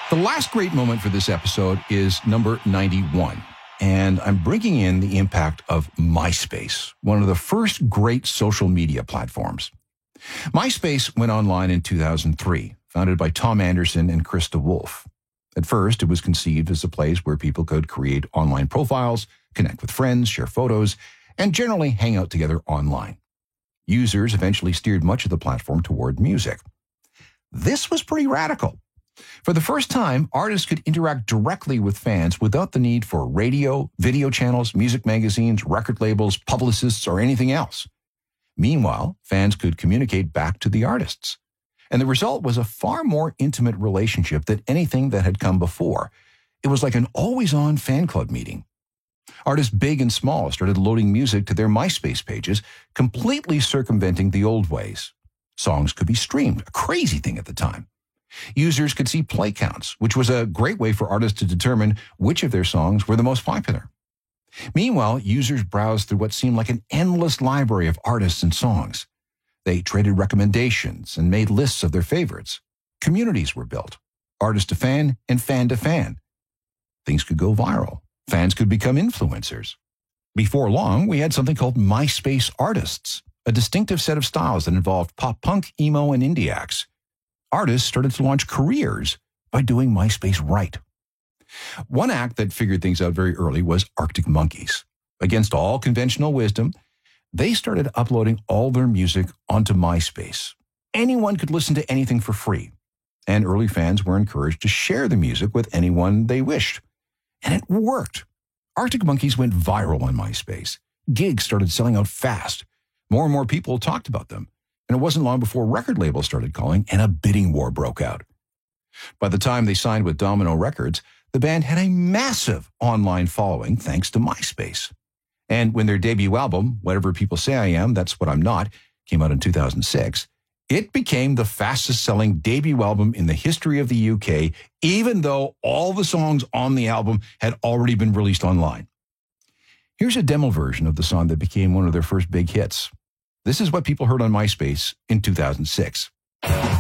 The last great moment for this episode is number 91. And I'm bringing in the impact of MySpace, one of the first great social media platforms. MySpace went online in 2003, founded by Tom Anderson and Krista Wolf. At first, it was conceived as a place where people could create online profiles, connect with friends, share photos, and generally hang out together online. Users eventually steered much of the platform toward music. This was pretty radical. For the first time, artists could interact directly with fans without the need for radio, video channels, music magazines, record labels, publicists, or anything else. Meanwhile, fans could communicate back to the artists. And the result was a far more intimate relationship than anything that had come before. It was like an always-on fan club meeting. Artists big and small started loading music to their MySpace pages, completely circumventing the old ways. Songs could be streamed, a crazy thing at the time. Users could see play counts, which was a great way for artists to determine which of their songs were the most popular. Meanwhile, users browsed through what seemed like an endless library of artists and songs. They traded recommendations and made lists of their favorites. Communities were built, artist to fan and fan to fan. Things could go viral. Fans could become influencers. Before long, we had something called MySpace artists, a distinctive set of styles that involved pop punk, emo, and indie acts. Artists started to launch careers by doing MySpace right. One act that figured things out very early was Arctic Monkeys. Against all conventional wisdom, they started uploading all their music onto MySpace. Anyone could listen to anything for free, and early fans were encouraged to share the music with anyone they wished. And it worked. Arctic Monkeys went viral on MySpace. Gigs started selling out fast. More and more people talked about them. And it wasn't long before record labels started calling and a bidding war broke out. By the time they signed with Domino Records, the band had a massive online following thanks to MySpace. And when their debut album, Whatever People Say I Am, That's What I'm Not, came out in 2006, it became the fastest-selling debut album in the history of the UK, even though all the songs on the album had already been released online. Here's a demo version of the song that became one of their first big hits. This is what people heard on MySpace in 2006.